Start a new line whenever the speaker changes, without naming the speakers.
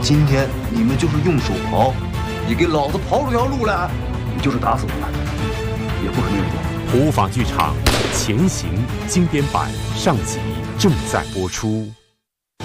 今天你们就是用手刨，你给老子刨出条路来，你就是打死我们，也不可能有用。
无法剧场《前行》经典版上集正在播出。